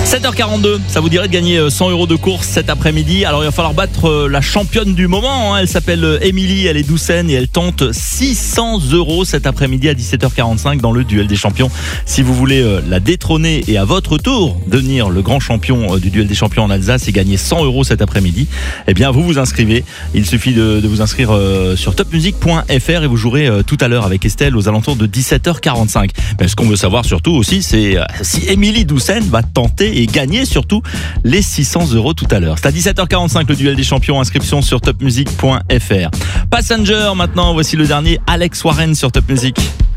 7h42, ça vous dirait de gagner 100 € de course cet après-midi. Alors il va falloir battre la championne du moment, hein. Elle s'appelle Émilie, elle est doucenne et elle tente 600 € cet après-midi à 17h45 dans le duel des champions. Si vous voulez la détrôner et à votre tour devenir le grand champion du duel des champions en Alsace et gagner 100 € cet après-midi, eh bien vous vous inscrivez. Il suffit de vous inscrire sur topmusic.fr et vous jouerez tout à l'heure avec Estelle aux alentours de 17h45. Mais ce qu'on veut savoir surtout aussi, c'est si Émilie Doucenne va tenter et gagner surtout les 600 € tout à l'heure. C'est à 17h45 le duel des champions. Inscription sur topmusic.fr. Passenger maintenant, voici le dernier Alex Warren sur Top Music.